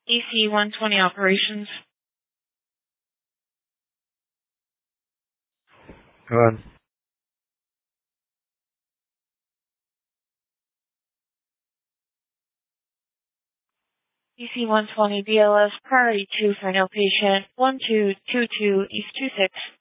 EC-120 operations. Go ahead. EC-120 BLS priority 2 final patient 1222 East 26.